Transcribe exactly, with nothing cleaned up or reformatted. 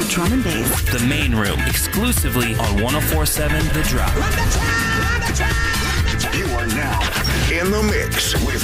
drum and bass. The Main Room, exclusively on one oh four point seven The Drop. You are now in the mix with